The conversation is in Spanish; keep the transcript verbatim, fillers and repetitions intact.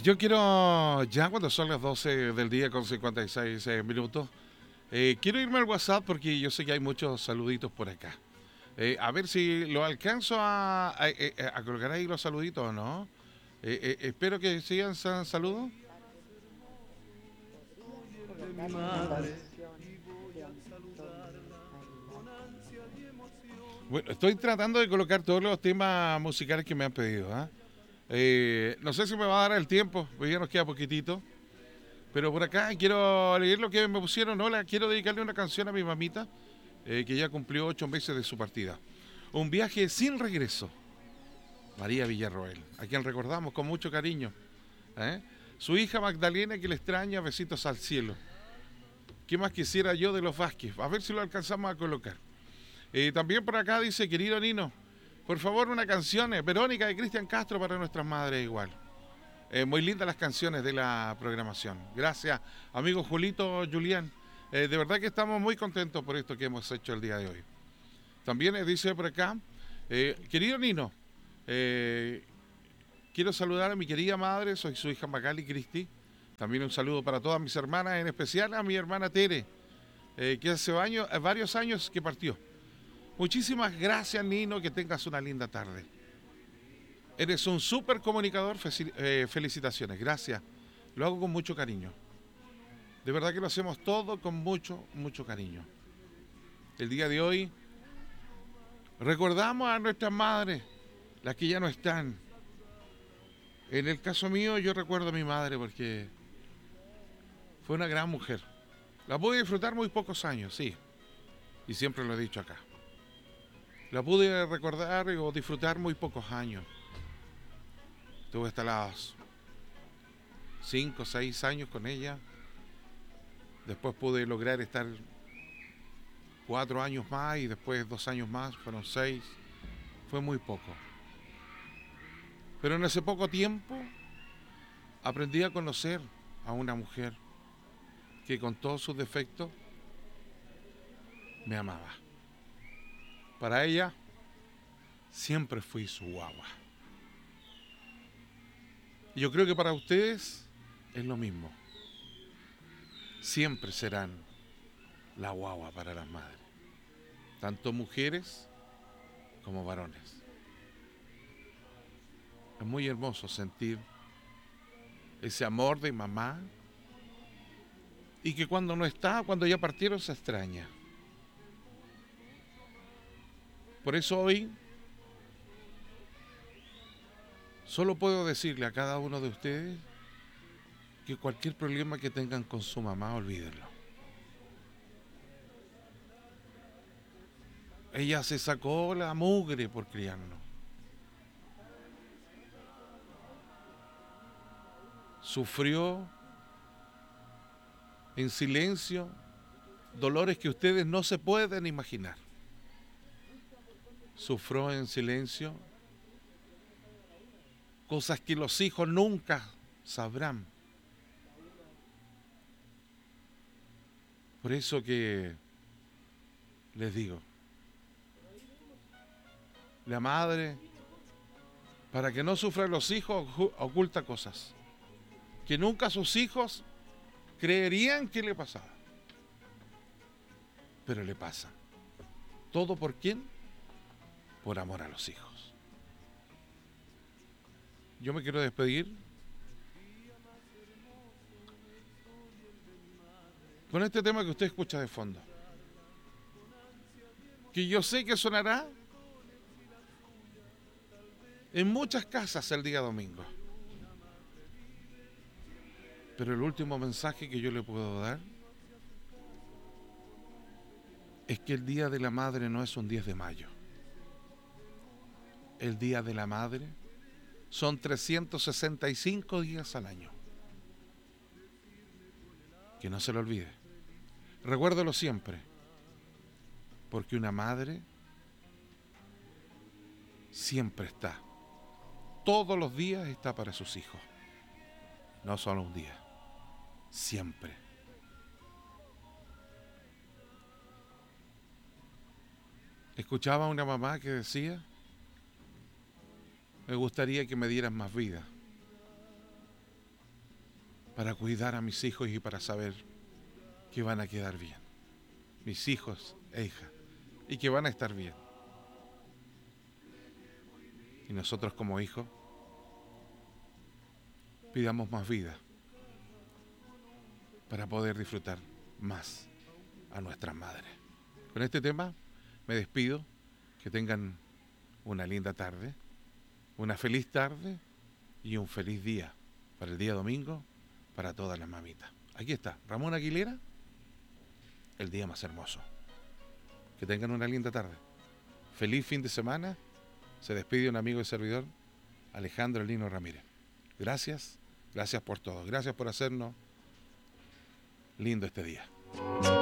yo quiero, ya cuando son las doce del día con cincuenta y seis eh, minutos, eh, quiero irme al WhatsApp porque yo sé que hay muchos saluditos por acá. Eh, a ver si lo alcanzo a, a, a- a colgar ahí los saluditos o no. Eh, eh, espero que sigan sa- saludos. ¿Podrías colocar una canción de Antonio Marinacci? Bueno, estoy tratando de colocar todos los temas musicales que me han pedido. ¿ah? Eh, no sé si me va a dar el tiempo, porque ya nos queda poquitito. Pero por acá quiero leer lo que me pusieron. Hola, quiero dedicarle una canción a mi mamita, eh, que ya cumplió ocho meses de su partida. Un viaje sin regreso. María Villarroel, a quien recordamos con mucho cariño. ¿eh? Su hija Magdalena, que le extraña, besitos al cielo. ¿Qué más quisiera yo de los Vázquez? A ver si lo alcanzamos a colocar. Eh, también por acá dice, querido Nino, por favor una canción, eh, Verónica de Cristian Castro para nuestras madres igual. Eh, muy lindas las canciones de la programación. Gracias, amigo Julito, Julián. Eh, de verdad que estamos muy contentos por esto que hemos hecho el día de hoy. También eh, dice por acá, eh, querido Nino, eh, quiero saludar a mi querida madre, soy su hija Magali Cristi. También un saludo para todas mis hermanas, en especial a mi hermana Tere, eh, que hace años, varios años que partió. Muchísimas gracias, Nino, que tengas una linda tarde. Eres un súper comunicador, eh, felicitaciones, gracias. Lo hago con mucho cariño. De verdad que lo hacemos todo con mucho, mucho cariño. El día de hoy recordamos a nuestras madres, las que ya no están. En el caso mío yo recuerdo a mi madre porque fue una gran mujer. La pude disfrutar muy pocos años, sí. Y siempre lo he dicho acá. La pude recordar o disfrutar muy pocos años. Tuve hasta los cinco, seis años con ella. Después pude lograr estar cuatro años más y después dos años más, fueron seis. Fue muy poco. Pero en ese poco tiempo aprendí a conocer a una mujer que con todos sus defectos me amaba. Para ella siempre fui su guagua. Y yo creo que para ustedes es lo mismo. Siempre serán la guagua para las madres. Tanto mujeres como varones. Es muy hermoso sentir ese amor de mamá y que cuando no está, cuando ya partieron, se extraña. Por eso hoy solo puedo decirle a cada uno de ustedes que cualquier problema que tengan con su mamá, olvídenlo. Ella se sacó la mugre por criarnos. Sufrió en silencio dolores que ustedes no se pueden imaginar. Sufrió en silencio cosas que los hijos nunca sabrán. Por eso que les digo, la madre, para que no sufran los hijos, oculta cosas que nunca sus hijos creerían que le pasaba. Pero le pasa. ¿Todo por quién? Por amor a los hijos. Yo me quiero despedir con este tema que usted escucha de fondo. Que yo sé que sonará en muchas casas el día domingo. Pero el último mensaje que yo le puedo dar es que el Día de la Madre no es un diez de mayo. El Día de la Madre son trescientos sesenta y cinco días al año. Que no se lo olvide. Recuérdelo siempre. Porque una madre siempre está. Todos los días está para sus hijos. No solo un día. Siempre. Escuchaba a una mamá que decía: me gustaría que me dieran más vida. para cuidar a mis hijos y para saber que van a quedar bien. Mis hijos e hijas. Y que van a estar bien. Y nosotros como hijos pidamos más vida para poder disfrutar más a nuestras madres. Con este tema me despido. Que tengan una linda tarde, una feliz tarde y un feliz día para el día domingo para todas las mamitas. Aquí está, Ramón Aguilera, el día más hermoso. Que tengan una linda tarde. Feliz fin de semana. Se despide un amigo y servidor, Alejandro Lino Ramírez. Gracias, gracias por todo. Gracias por hacernos lindo este día.